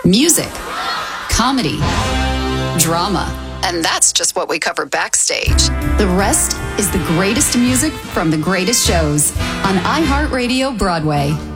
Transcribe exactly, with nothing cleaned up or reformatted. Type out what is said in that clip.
music, comedy, drama. And that's just what we cover backstage. The rest is the greatest music from the greatest shows on iHeartRadio Broadway.